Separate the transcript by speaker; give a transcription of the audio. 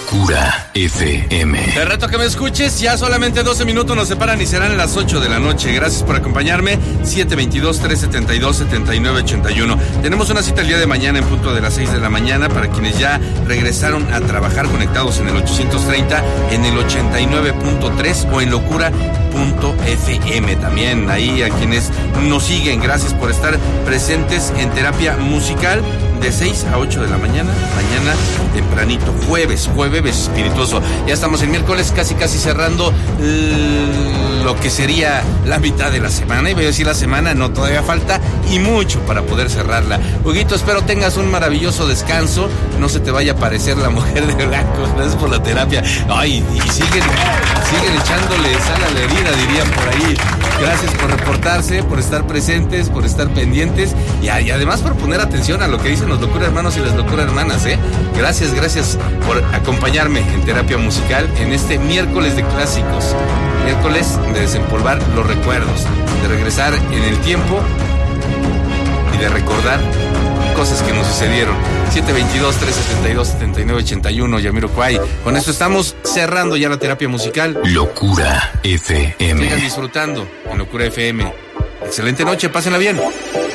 Speaker 1: Locura FM.
Speaker 2: Te reto a que me escuches, ya solamente 12 minutos nos separan y serán las 8 de la noche. Gracias por acompañarme, 722-372-7981. Tenemos una cita el día de mañana en punto de las 6 de la mañana para quienes ya regresaron a trabajar conectados en el 830, en el 89.3 o en locura.fm. También ahí a quienes nos siguen, gracias por estar presentes en Terapia Musical de 6 a 8 de la mañana, mañana tempranito, jueves espirituoso. Ya estamos el miércoles casi cerrando lo que sería la mitad de la semana. Y voy a decir la semana, no, todavía falta y mucho para poder cerrarla. Huguito, espero tengas un maravilloso descanso, no se te vaya a aparecer la mujer de blanco. Gracias por la terapia. Ay, y siguen echándole sal a la herida, dirían por ahí. Gracias por reportarse, por estar presentes, por estar pendientes y además por poner atención a lo que dicen los locura hermanos y las locura hermanas, Gracias por acompañarme en Terapia Musical en este miércoles de clásicos, miércoles de desempolvar los recuerdos, de regresar en el tiempo y de recordar cosas que nos sucedieron. 722-372-7981, Jamiroquai. Con esto estamos cerrando ya la Terapia Musical.
Speaker 1: Locura FM.
Speaker 2: Sigan disfrutando en Locura FM. Excelente noche, pásenla bien.